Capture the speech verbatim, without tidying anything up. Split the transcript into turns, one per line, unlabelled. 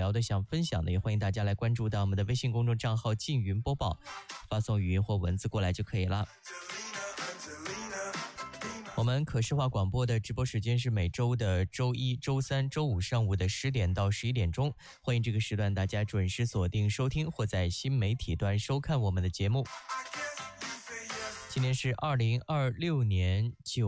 聊的、想分享的，也欢迎大家来关注到我们的微信公众账号静云播报，发送语音或文字过来就可以了。我们可视化广播的直播时间是每周的周一、周三、周五上午的十点到十一点钟，欢迎这个时段大家准时锁定收听或在新媒体端收看我们的节目。今天是二零二六年九